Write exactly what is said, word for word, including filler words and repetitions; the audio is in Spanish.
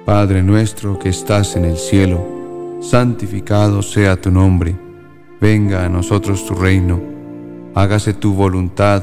Padre nuestro que estás en el cielo, santificado sea tu nombre. Venga a nosotros tu reino. Hágase tu voluntad